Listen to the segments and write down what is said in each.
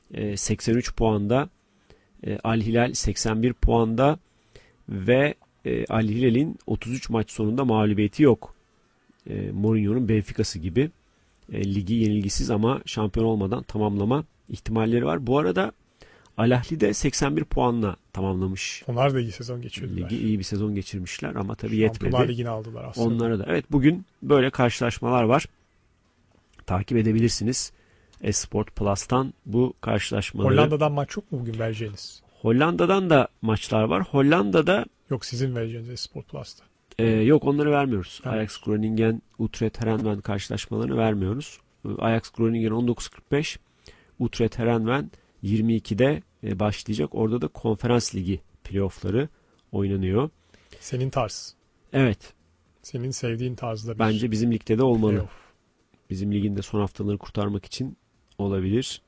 83 puanda. Al Hilal 81 puanda ve Al Hilal'in 33 maç sonunda mağlubiyeti yok. Mourinho'nun Benfica'sı gibi. Ligi yenilgisiz ama şampiyon olmadan tamamlama ihtimalleri var. Bu arada Al Ahly de 81 puanla tamamlamış. Onlar da iyi sezon geçirdiler. Ligi iyi bir sezon geçirmişler ama tabii yetmedi. Şampiyonlar Ligi'ni aldılar aslında. Onlara da. Evet, bugün böyle karşılaşmalar var. Takip edebilirsiniz. Esport Plus'tan bu karşılaşmaları. Hollanda'dan maç yok mu bugün vereceğiniz? Hollanda'dan da maçlar var. Hollanda'da yok, sizin vereceğiniz Esport Plus'ta. Yok, onları vermiyoruz. Evet. Ajax Groningen, Utrecht Herenveen karşılaşmalarını vermiyoruz. Ajax Groningen 19.45, Utrecht Herenveen 22'de başlayacak. Orada da Konferans Ligi playoff'ları oynanıyor. Senin tarz. Evet. Senin sevdiğin tarzda bir bence bizim ligde de olmalı. playoff. Bizim ligin de son haftaları kurtarmak için olabilir.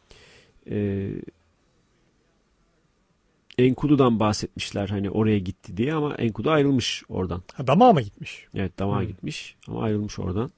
Enkudu'dan bahsetmişler hani oraya gitti diye ama Enkudu ayrılmış oradan. Ha, Damağa mı gitmiş? Evet, Damağa gitmiş ama ayrılmış oradan.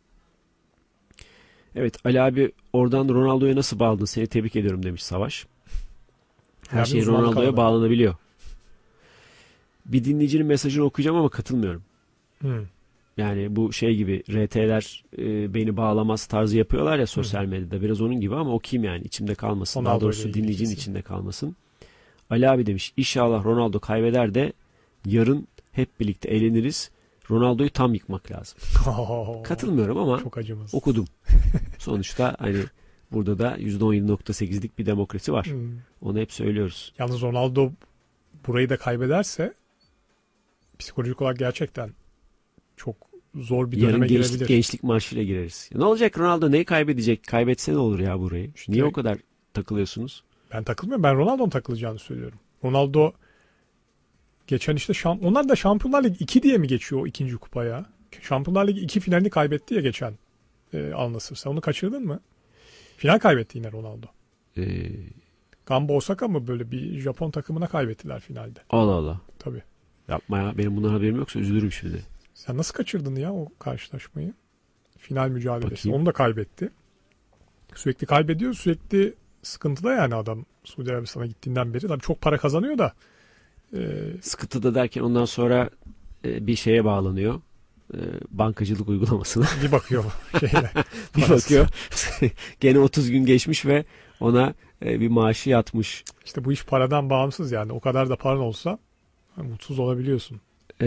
Evet, Ali abi oradan Ronaldo'ya nasıl bağladın? Seni tebrik ediyorum demiş Savaş. Her şey Ronaldo'ya bağlanabiliyor. Bir dinleyicinin mesajını okuyacağım ama katılmıyorum. Yani bu şey gibi RT'ler beni bağlamaz tarzı yapıyorlar ya sosyal medyada. Biraz onun gibi ama okuyayım yani içimde kalmasın. Daha doğrusu dinleyicinin içinde kalmasın. Ali abi demiş inşallah Ronaldo kaybeder de yarın hep birlikte eğleniriz. Ronaldo'yu tam yıkmak lazım. Katılmıyorum ama çok acımız. Okudum. Sonuçta hani burada da %17.8'lik bir demokrasi var. Onu hep söylüyoruz. Yalnız Ronaldo burayı da kaybederse psikolojik olarak gerçekten çok zor bir döneme girebilir. Yarın gençlik marşıyla gireriz. Ne olacak, Ronaldo neyi kaybedecek? Kaybetse ne olur ya burayı? İşte, niye o kadar takılıyorsunuz? Ben takılmıyorum. Ben Ronaldo'nun takılacağını söylüyorum. Ronaldo geçen işte onlar da Şampiyonlar Ligi 2 diye mi geçiyor o ikinci kupaya? Şampiyonlar Ligi 2 finalini kaybetti ya geçen Al Nassr. Sen onu kaçırdın mı? Final kaybetti yine Ronaldo. Gamba Osaka mı böyle bir Japon takımına kaybettiler finalde. Allah Allah. Tabii. Yapma ya. Benim bundan haberim yoksa üzülürüm şimdi. Sen nasıl kaçırdın ya o karşılaşmayı? Final mücadelesi. Bakayım. Onu da kaybetti. Sürekli kaybediyor. Sürekli sıkıntıda yani adam Suudi Arabistan'a gittiğinden beri. Tabii çok para kazanıyor da. Sıkıntıda derken ondan sonra bir şeye bağlanıyor. Bankacılık uygulamasına. Bir bakıyor şeyle. Bir bakıyor. Gene 30 gün geçmiş ve ona bir maaşı yatmış. İşte bu iş paradan bağımsız yani. O kadar da paran olsa mutsuz olabiliyorsun.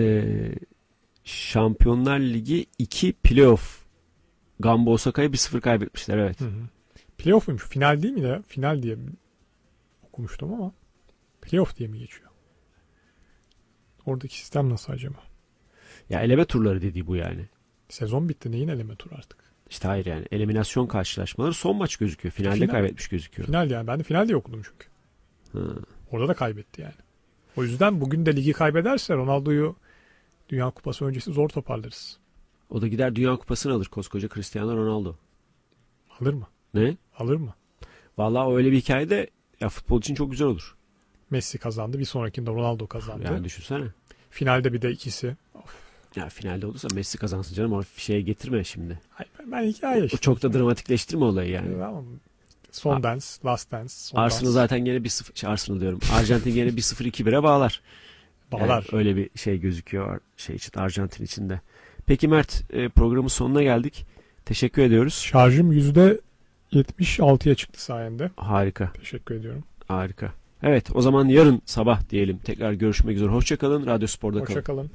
Şampiyonlar Ligi 2 playoff. Gamba Osaka'ya 1-0 kaybetmişler, evet. Playoff muymuş? Final değil mi de? Final diye okumuştum ama playoff diye mi geçiyor? Oradaki sistem nasıl acaba? Ya eleme turları dediği bu yani. Sezon bitti. Neyin eleme turu artık? İşte hayır yani. Eliminasyon karşılaşmaları son maç gözüküyor. Finalde kaybetmiş gözüküyor. Final yani. Ben de final diye okudum çünkü. Orada da kaybetti yani. O yüzden bugün de ligi kaybederse Ronaldo'yu Dünya Kupası öncesi zor toparlarız. O da gider Dünya Kupası'nı alır koskoca Cristiano Ronaldo. Alır mı? Ne? Alır mı? Vallahi öyle bir hikayede ya futbol için çok güzel olur. Messi kazandı. Bir sonrakinde Ronaldo kazandı. Yani düşünsene. Finalde bir de ikisi. Of. Ya finalde olursa Messi kazansın canım. O şeye getirme şimdi. Hayır, ben hikaye işte. Çok da dramatikleştirme olayı yani. Tamam. Son dance, last dance. Arsenal zaten gene 1-0, Arsenal diyorum. Arjantin gene 1-0-2-1'e bağlar. Bağlar. Yani öyle bir şey gözüküyor şey için, Arjantin içinde. Peki Mert, programın sonuna geldik. Teşekkür ediyoruz. Şarjım %76'ya çıktı sayende. Harika. Teşekkür ediyorum. Harika. Evet, o zaman yarın sabah diyelim. Tekrar görüşmek üzere. Hoşçakalın. Radyo Spor'da kalın. Hoşçakalın.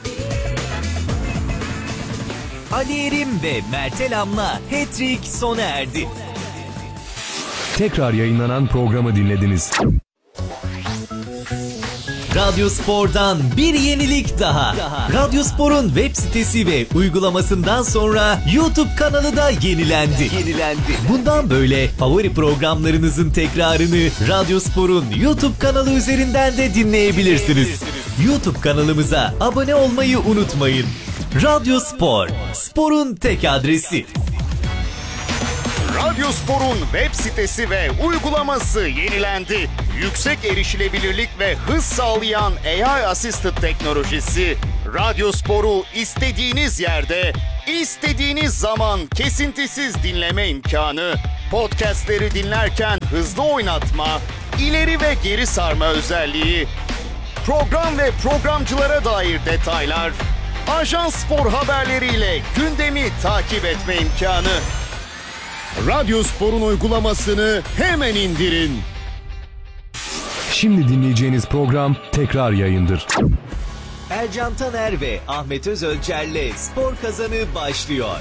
Ali Erim ve Mert Elam'la Hat-Trick sona erdi. Tekrar yayınlanan programı dinlediniz. Radyo Spor'dan bir yenilik daha. Radyo Spor'un web sitesi ve uygulamasından sonra YouTube kanalı da yenilendi. Bundan böyle favori programlarınızın tekrarını Radyo Spor'un YouTube kanalı üzerinden de dinleyebilirsiniz. YouTube kanalımıza abone olmayı unutmayın. Radyo Spor, sporun tek adresi. Radyo Spor'un web sitesi ve uygulaması yenilendi. Yüksek erişilebilirlik ve hız sağlayan AI Assisted teknolojisi Radyo Spor'u istediğiniz yerde, istediğiniz zaman kesintisiz dinleme imkanı Podcastleri dinlerken hızlı oynatma, ileri ve geri sarma özelliği, program ve programcılara dair detaylar, Ajans Spor haberleriyle gündemi takip etme imkanı. Radyo Spor'un uygulamasını hemen indirin. Şimdi dinleyeceğiniz program tekrar yayındır. Ercan Taner ve Ahmet Özölçer'le Spor Kazanı başlıyor.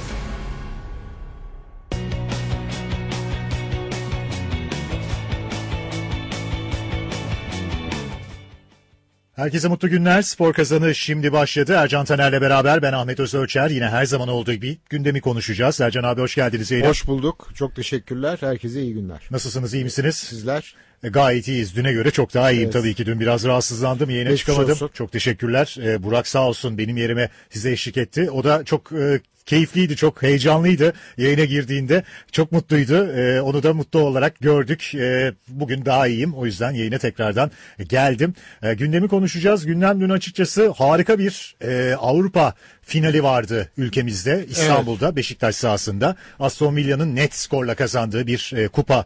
Herkese mutlu günler. Spor Kazanı şimdi başladı. Ercan Taner'le beraber ben Ahmet Özölçer. Yine her zaman olduğu gibi gündemi konuşacağız. Ercan abi hoş geldiniz yayına. Hoş bulduk. Çok teşekkürler. Herkese iyi günler. Nasılsınız, iyi misiniz? Sizler? Gayet iyiyiz. Düne göre çok daha iyiyim Evet. tabii ki. Dün biraz rahatsızlandım. Yayına Geçmiş çıkamadım. olsun. Çok teşekkürler. Burak sağ olsun benim yerime size eşlik etti. O da çok keyifliydi, çok heyecanlıydı yayına girdiğinde. Çok mutluydu. Onu da mutlu olarak gördük. Bugün daha iyiyim. O yüzden yayına tekrardan geldim. Gündemi konuşacağız. Gündem dün açıkçası harika bir Avrupa finali vardı ülkemizde. İstanbul'da, Beşiktaş sahasında. Aston Villa'nın net skorla kazandığı bir kupa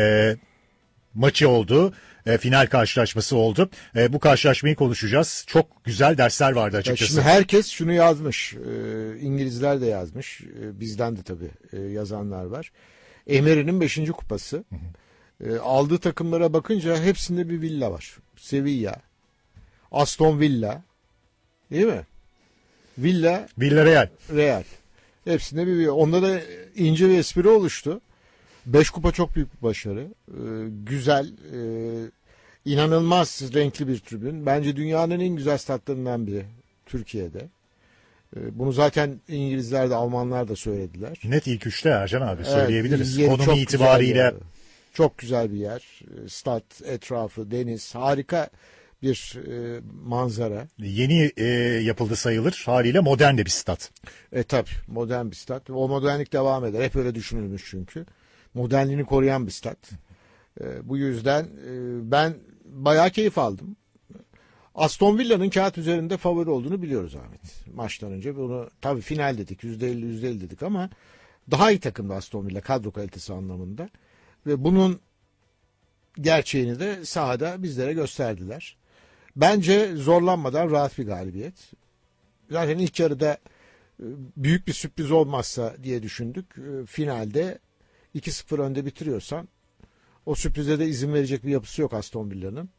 maçı oldu. Final karşılaşması oldu. Bu karşılaşmayı konuşacağız. Çok güzel dersler vardı Ya açıkçası. şimdi herkes şunu yazmış. İngilizler de yazmış. Bizden de tabii yazanlar var. Emery'nin 5. kupası. Aldığı takımlara bakınca hepsinde bir villa var. Sevilla, Aston Villa, değil mi? Villarreal. Real. Hepsinde bir villa. Onda da ince bir espri oluştu. 5 kupa çok büyük bir başarı. Güzel, inanılmaz renkli bir tribün. Bence dünyanın en güzel statlarından biri Türkiye'de. Bunu zaten İngilizler de Almanlar da söylediler. Net ilk üçte Ercan abi söyleyebiliriz. yeri çok Konumi güzel itibariyle. bir yer. Çok güzel bir yer. Stat, etrafı, deniz. Harika bir manzara. Yeni yapıldı sayılır. Haliyle modern de bir stat. Tabii modern bir stat. O modernlik devam eder. Hep öyle düşünülmüş çünkü. Modernliğini koruyan bir stat. Bu yüzden ben bayağı keyif aldım. Aston Villa'nın kağıt üzerinde favori olduğunu biliyoruz Ahmet. Maçtan önce bunu tabii final dedik. %50 dedik ama daha iyi takımdı Aston Villa kadro kalitesi anlamında. Ve bunun gerçeğini de sahada bizlere gösterdiler. Bence zorlanmadan rahat bir galibiyet. Zaten ilk yarıda büyük bir sürpriz olmazsa diye düşündük. Finalde 2-0 önde bitiriyorsan o sürprize de izin verecek bir yapısı yok Aston Villa'nın.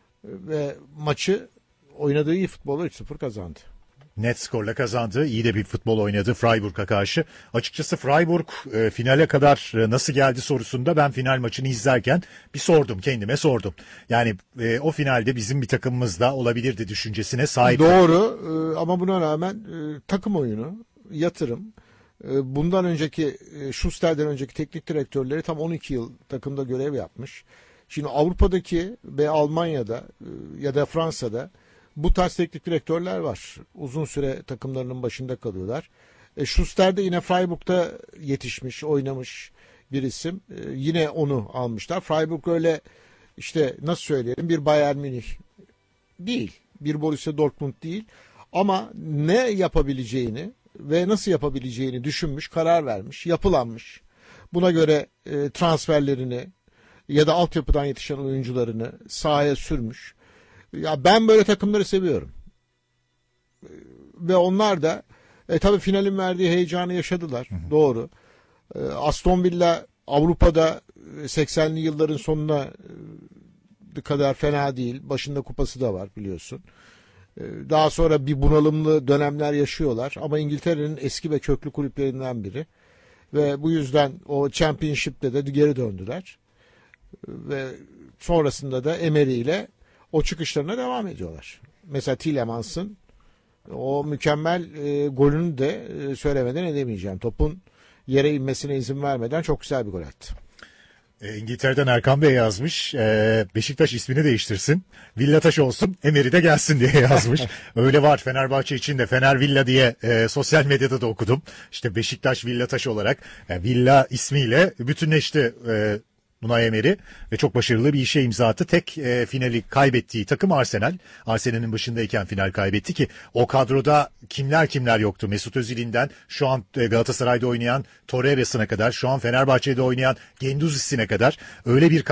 Ve maçı oynadığı iyi futbolla 3-0 kazandı. Net skorla kazandı. İyi de bir futbol oynadı Freiburg'a karşı. Açıkçası Freiburg finale kadar nasıl geldi sorusunda ben final maçını izlerken kendime sordum. Yani o finalde bizim bir takımımız da olabilirdi düşüncesine sahip. Doğru ama buna rağmen takım oyunu, yatırım. Bundan önceki Schuster'den önceki teknik direktörleri tam 12 yıl takımda görev yapmış. Şimdi Avrupa'daki ve Almanya'da ya da Fransa'da bu tarz teknik direktörler var. Uzun süre takımlarının başında kalıyorlar. Schuster de yine Freiburg'da yetişmiş, oynamış bir isim. Yine onu almışlar. Freiburg öyle işte nasıl söyleyelim bir Bayern Münih değil. Bir Borussia Dortmund değil. Ama ne yapabileceğini ve nasıl yapabileceğini düşünmüş, karar vermiş, yapılanmış. Buna göre transferlerini ya da altyapıdan yetişen oyuncularını sahaya sürmüş. Ya ben böyle takımları seviyorum. Ve onlar da tabii finalin verdiği heyecanı yaşadılar. Doğru. Aston Villa Avrupa'da 80'li yılların sonuna kadar fena değil. Başında kupası da var biliyorsun. Daha sonra bir bunalımlı dönemler yaşıyorlar. Ama İngiltere'nin eski ve köklü kulüplerinden biri. Ve bu yüzden o Championship'te de geri döndüler. Ve sonrasında da Emery ile o çıkışlarına devam ediyorlar. Mesela Tielemans'ın o mükemmel golünü de söylemeden edemeyeceğim. Topun yere inmesine izin vermeden çok güzel bir gol attı. İngiltere'den Erkan Bey yazmış. Beşiktaş ismini değiştirsin. Villataş olsun. Emery de gelsin diye yazmış. Öyle var Fenerbahçe için de Fener Villa diye sosyal medyada da okudum. İşte Beşiktaş Villataş olarak Villa ismiyle bütünleşti Unai Emery ve çok başarılı bir işe imza attı. Tek finali kaybettiği takım Arsenal. Arsenal'in başındayken final kaybetti ki o kadroda kimler yoktu. Mesut Özil'inden şu an Galatasaray'da oynayan Torreira'sına kadar, şu an Fenerbahçe'de oynayan Gendouzi'sine kadar öyle bir